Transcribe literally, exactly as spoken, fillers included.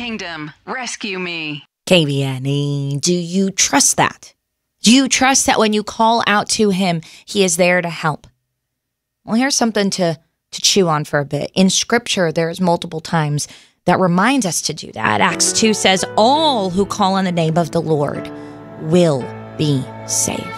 kingdom. Rescue me. K B N E, do you trust that? Do you trust that when you call out to him, he is there to help? Well, here's something to, to chew on for a bit. In Scripture, there's multiple times that reminds us to do that. Acts two says, all who call on the name of the Lord will be saved.